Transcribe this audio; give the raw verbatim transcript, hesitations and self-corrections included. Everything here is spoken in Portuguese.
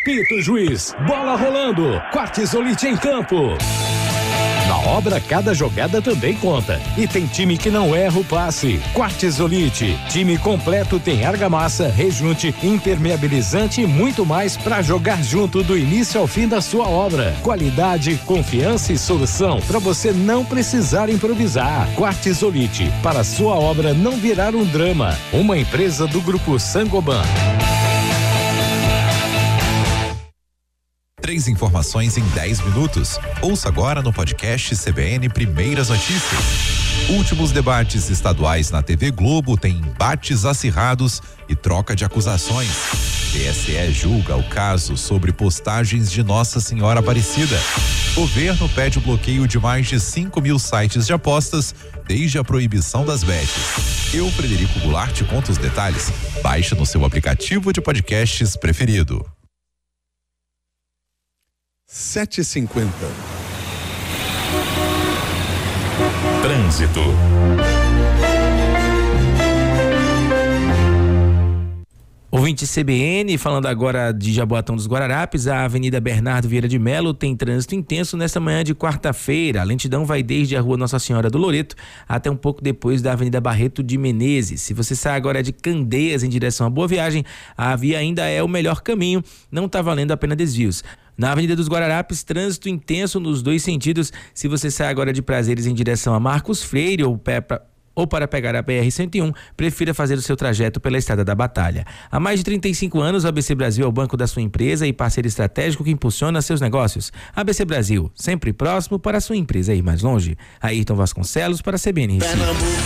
Apita o juiz, bola rolando, Quartzolite em campo. Na obra, cada jogada também conta. E tem time que não erra o passe. Quartzolite, time completo, tem argamassa, rejunte, impermeabilizante e muito mais para jogar junto do início ao fim da sua obra. Qualidade, confiança e solução para você não precisar improvisar. Quartzolite, para sua obra não virar um drama. Uma empresa do Grupo Sangoban. Três informações em dez minutos. Ouça agora no podcast C B N Primeiras Notícias. Últimos debates estaduais na T V Globo têm embates acirrados e troca de acusações. T S E julga o caso sobre postagens de Nossa Senhora Aparecida. Governo pede o bloqueio de mais de cinco mil sites de apostas desde a proibição das bets. Eu, Frederico Goulart, te conto os detalhes. Baixe no seu aplicativo de podcasts preferido. sete e cinquenta. Trânsito. Ouvinte C B N, falando agora de Jaboatão dos Guararapes, a Avenida Bernardo Vieira de Melo tem trânsito intenso nesta manhã de quarta-feira. A lentidão vai desde a Rua Nossa Senhora do Loreto até um pouco depois da Avenida Barreto de Menezes. Se você sai agora de Candeias em direção à Boa Viagem, a via ainda é o melhor caminho, não está valendo a pena desvios. Na Avenida dos Guararapes, trânsito intenso nos dois sentidos. Se você sai agora de Prazeres em direção a Marcos Freire ou pé pra... ou para pegar a B R cento e um, prefira fazer o seu trajeto pela Estrada da Batalha. Há mais de trinta e cinco anos, o A B C Brasil é o banco da sua empresa e parceiro estratégico que impulsiona seus negócios. A B C Brasil, sempre próximo para a sua empresa ir mais longe. Ayrton Vasconcelos para a C B N Recife.